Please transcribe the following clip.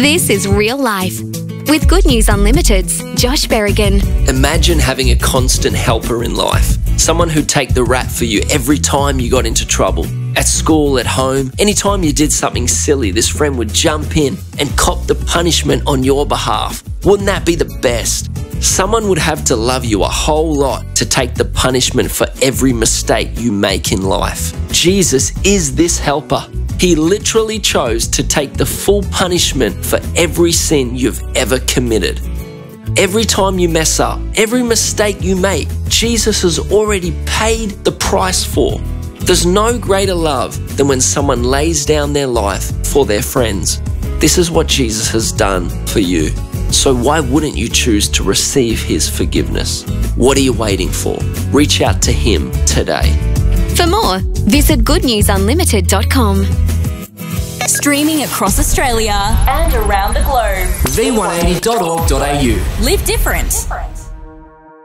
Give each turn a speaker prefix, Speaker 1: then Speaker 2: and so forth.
Speaker 1: This is Real Life with Good News Unlimited's Josh Berrigan.
Speaker 2: Imagine having a constant helper in life. Someone who'd take the rap for you every time you got into trouble. At school, at home, anytime you did something silly, this friend would jump in and cop the punishment on your behalf. Wouldn't that be the best? Someone would have to love you a whole lot to take the punishment for every mistake you make in life. Jesus is this helper. He literally chose to take the full punishment for every sin you've ever committed. Every time you mess up, every mistake you make, Jesus has already paid the price for. There's no greater love than when someone lays down their life for their friends. This is what Jesus has done for you. So why wouldn't you choose to receive his forgiveness? What are you waiting for? Reach out to him today.
Speaker 1: For more, visit goodnewsunlimited.com.
Speaker 3: Streaming across Australia and around the globe.
Speaker 4: v180.org.au.
Speaker 3: Live different.